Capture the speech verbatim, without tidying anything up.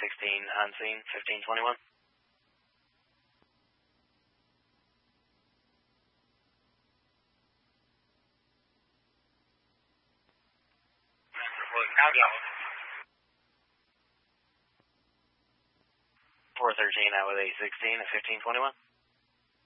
sixteen on scene, fifteen twenty-one. four thirteen out with eight sixteen at fifteen twenty-one.